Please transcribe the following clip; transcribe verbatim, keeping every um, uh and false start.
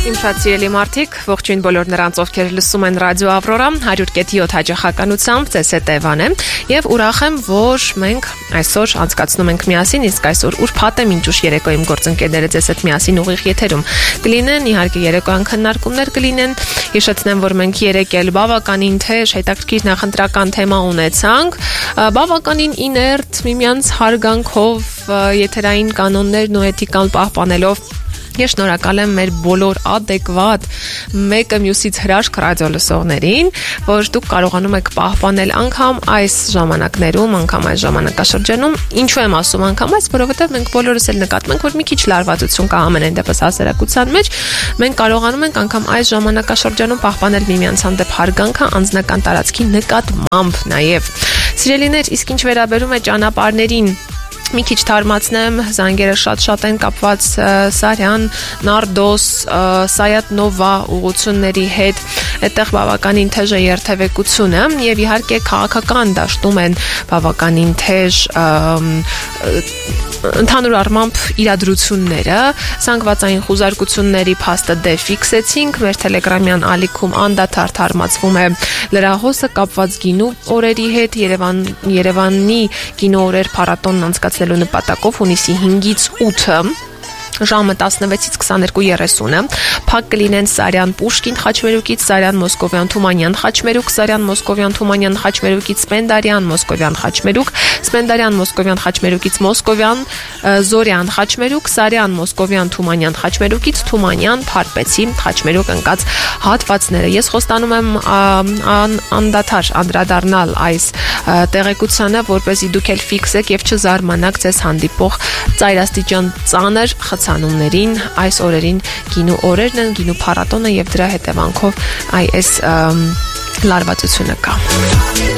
Իմ շատ սիրելի մարդիկ, ողջույն բոլոր նրանց, ովքեր լսում են ռադիո Ավրորա, one hundred point seven հաջողականությամբ, ձեզ հետ Էվան եմ, եւ ուրախ եմ, որ մենք այսօր անցկացնում ենք միասին, իսկ այսօր ուրբաթ է, մինչ ուշ երեկո իմ գործընկերները ձեզ հետ միասին ուղիղ եթերում կլինեն, իհարկե երեկոյան քննարկումներ կլինեն, հիշեցնեմ, որ մենք երեկ էլ բավականին թեժ, հետաքրքիր նախընտրական թեմա ունեցանք, բավականին իներտ, միմյանց հարգանքով, եթերային կանոններն ու էթիկան պահպանելով. Ես շնորհակալ եմ մեր բոլոր adekvat մեկը մյուսից հրաշք ռադիո լսողներին, որ դուք կարողանում եք պահպանել անգամ այս ժամանակներում, անգամ այս ժամանակաշրջանում, ինչու եմ ասում անգամ այս, որովհետև մենք բոլորս էլ նկատում ենք, որ մի քիչ լարվածություն կա ամենայն դեպս հասարակության մեջ, մենք կարողանում ենք անգամ այս ժամանակաշրջանում պահպանել միմյանց հանդեպ հարգանքը անձնական տարածքի նկատմամբ նաև։ Սիրելիներ, իսկ ինչ վերաբերում է ճանապարհներին, մի քիչ թարմացնեմ, զանգերը շատ-շատ են կապված Սարյան, Նարդոս, Սայաթ Նովա ուղղությունների հետ, այդտեղ բավականին թեժ է երթևեկությունը եւ իհարկե քաղաքական դաշտում են բավականին թեժ ընդհանուր առմամբ իրադրությունները, զանգվածային խուզարկությունների փաստը դե ֆիքսեցինք, մեր տելեգրամյան ալիքում անդադար թարմացվում է լրահոսը կապված գինու օրերի հետ, Երևան Երևանի գինու օրեր փառատոնն անցկացնելու նպատակով հունիսի հինգից ութը ժամը տասնվեցից քսաներկու երեսունը փակ կլինեն Սարյան Պուշկին խաչմերուկից Սարյան Մոսկովյան Թումանյան խաչմերուկ Սարյան Մոսկովյան Թումանյան խաչմերուկից Սպենդարյան Մոսկովյան խաչմերուկ Սպենդարյան Մոսկովյան խաչմերուկից Մոսկովյան Զորյան խաչմերուկ Սարյան Մոսկովյան Թումանյան խաչմերուկից Թումանյան Փարպեցի խաչմերուկ ընկած հատվածները։ Ես խոստանում եմ անդադար անդրադառնալ այս տեղեկությանը, որպեսզի դուք էլ ֆիքսեք եւ չզարմանաք ձեզ հանդիպող ծայրաստիճան ծանր խցանումներին, այս օրերին գինու օրերն են, գինու փառատոնը եւ դրա հետևանքով այս լարվածությունը կա։